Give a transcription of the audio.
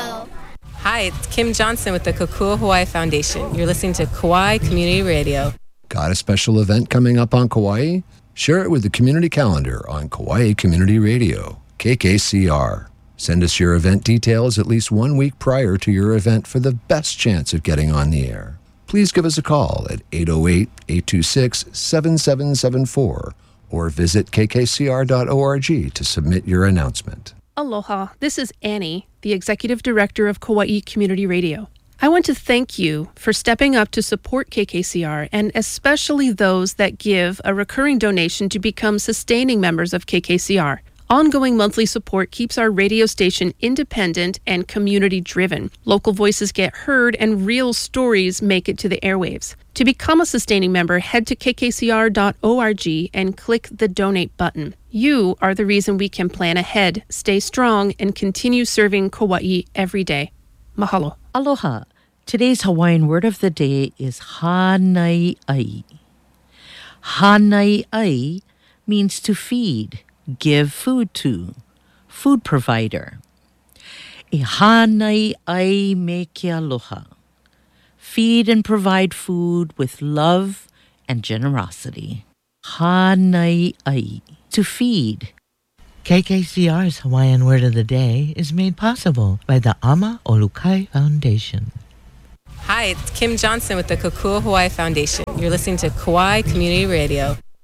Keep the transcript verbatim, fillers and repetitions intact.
Radio. Hi, it's Kim Johnson with the Kokua Hawaii Foundation. You're listening to Kauai Community Radio. Got a special event coming up on Kauai? Share it with the community calendar on Kauai Community Radio, K K C R. Send us your event details at least one week prior to your event for the best chance of getting on the air. Please give us a call at eight oh eight, eight two six, seven seven seven four or visit k k c r dot org to submit your announcement. Aloha, this is Annie, the Executive Director of Kauai Community Radio. I want to thank you for stepping up to support K K C R, and especially those that give a recurring donation to become sustaining members of K K C R. Ongoing monthly support keeps our radio station independent and community-driven. Local voices get heard and real stories make it to the airwaves. To become a sustaining member, head to k k c r dot org and click the donate button. You are the reason we can plan ahead, stay strong, and continue serving Kauai every day. Mahalo. Aloha. Today's Hawaiian word of the day is hanai'ai. Hanai'ai means to feed, give food to, food provider. E hanai'ai me ke aloha. Feed and provide food with love and generosity. Hanai'ai, to feed. K K C R's Hawaiian Word of the Day is made possible by the Ama Olukai Foundation. Hi, it's Kim Johnson with the Kokua Hawaii Foundation. You're listening to Kauai Community Radio.